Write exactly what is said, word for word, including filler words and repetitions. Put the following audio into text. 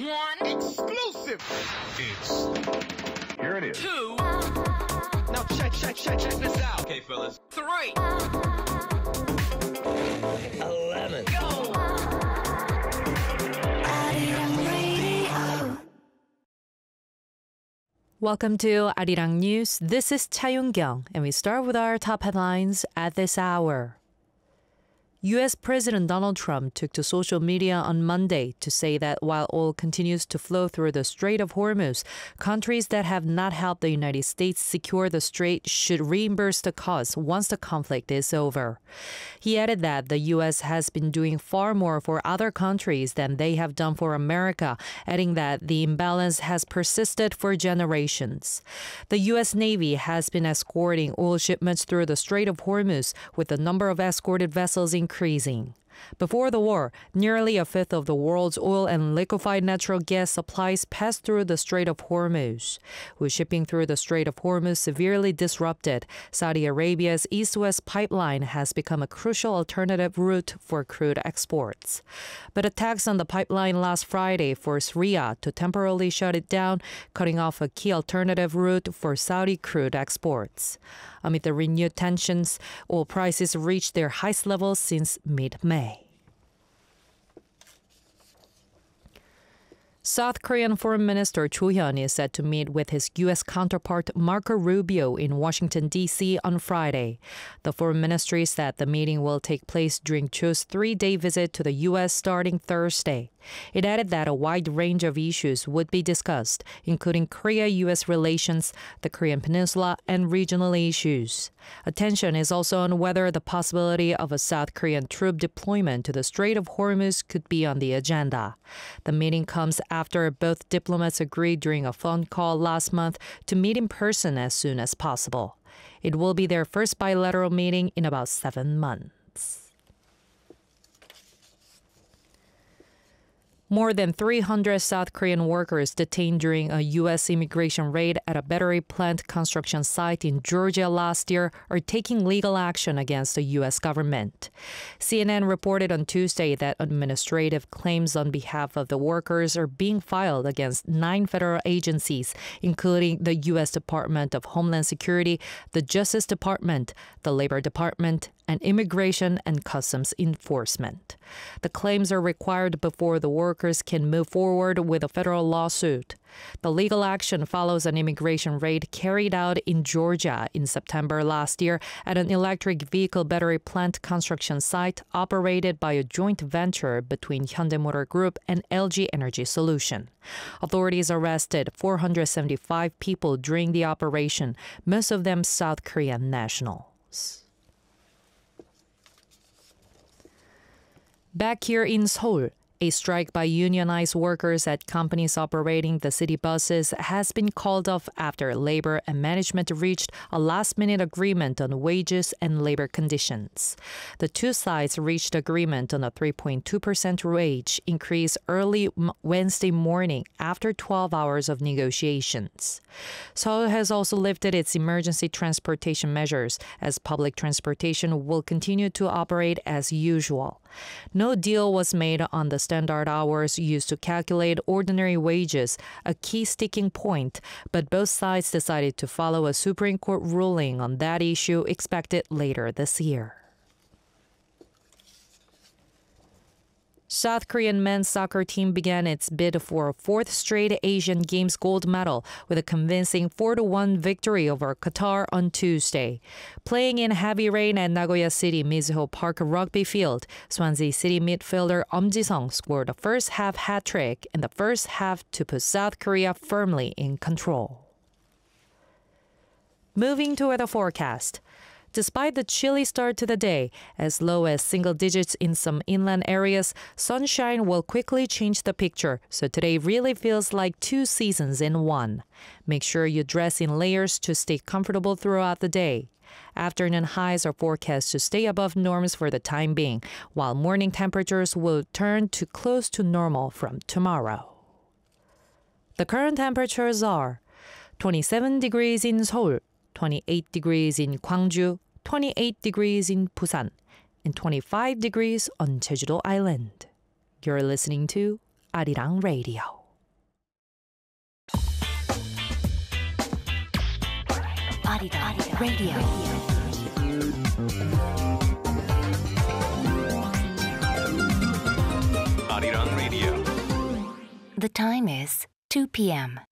One exclusive. It's here it is. Two. Now check, check, check, check this out. Okay, fellas. Three. Eleven. Go. Welcome to Arirang News. This is Cha Yong-kyung, and we start with our top headlines at this hour. U S. President Donald Trump took to social media on Monday to say that while oil continues to flow through the Strait of Hormuz, countries that have not helped the United States secure the strait should reimburse the cost once the conflict is over. He added that the U S has been doing far more for other countries than they have done for America, adding that the imbalance has persisted for generations. The U S. Navy has been escorting oil shipments through the Strait of Hormuz, with the number of escorted vessels increasing. Increasing. Before the war, nearly a fifth of the world's oil and liquefied natural gas supplies passed through the Strait of Hormuz. With shipping through the Strait of Hormuz severely disrupted, Saudi Arabia's east-west pipeline has become a crucial alternative route for crude exports. But attacks on the pipeline last Friday forced Riyadh to temporarily shut it down, cutting off a key alternative route for Saudi crude exports. Amid the renewed tensions, oil prices reached their highest levels since mid-May. South Korean Foreign Minister Cho Hyun is set to meet with his U S counterpart Marco Rubio in Washington, D C on Friday. The Foreign Ministry said the meeting will take place during Cho's three-day visit to the U S starting Thursday. It added that a wide range of issues would be discussed, including Korea-U S relations, the Korean Peninsula, and regional issues. Attention is also on whether the possibility of a South Korean troop deployment to the Strait of Hormuz could be on the agenda. The meeting comes after both diplomats agreed during a phone call last month to meet in person as soon as possible. It will be their first bilateral meeting in about seven months. More than three hundred South Korean workers detained during a U S immigration raid at a battery plant construction site in Georgia last year are taking legal action against the U S government. C N N reported on Tuesday that administrative claims on behalf of the workers are being filed against nine federal agencies, including the U S Department of Homeland Security, the Justice Department, the Labor Department, and Immigration and Customs Enforcement. The claims are required before the workers can move forward with a federal lawsuit. The legal action follows an immigration raid carried out in Georgia in September last year at an electric vehicle battery plant construction site operated by a joint venture between Hyundai Motor Group and L G Energy Solution. Authorities arrested four hundred seventy-five people during the operation, most of them South Korean nationals. Back here in Seoul, a strike by unionized workers at companies operating the city buses has been called off after labor and management reached a last-minute agreement on wages and labor conditions. The two sides reached agreement on a three point two percent wage increase early Wednesday morning after twelve hours of negotiations. Seoul has also lifted its emergency transportation measures as public transportation will continue to operate as usual. No deal was made on the standard hours used to calculate ordinary wages, a key sticking point, but both sides decided to follow a Supreme Court ruling on that issue expected later this year. South Korean men's soccer team began its bid for a fourth straight Asian Games gold medal with a convincing four to one victory over Qatar on Tuesday. Playing in heavy rain at Nagoya City Mizuho Park Rugby Field, Swansea City midfielder Um Ji-sung scored a first-half hat-trick in the first half to put South Korea firmly in control. Moving to weather forecast. Despite the chilly start to the day, as low as single digits in some inland areas, sunshine will quickly change the picture, so today really feels like two seasons in one. Make sure you dress in layers to stay comfortable throughout the day. Afternoon highs are forecast to stay above norms for the time being, while morning temperatures will turn to close to normal from tomorrow. The current temperatures are twenty-seven degrees in Seoul, twenty-eight degrees in Gwangju, twenty-eight degrees in Busan, and twenty-five degrees on Jeju-do Island. You're listening to Arirang Radio. Arirang Radio. Arirang Radio. The time is two p.m.